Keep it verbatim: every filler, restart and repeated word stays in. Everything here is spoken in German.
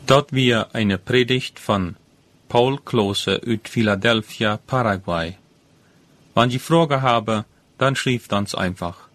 Dort wir eine Predigt von Paul Klose uit Philadelphia, Paraguay. Wenn Sie Fragen haben, dann schreibt uns einfach.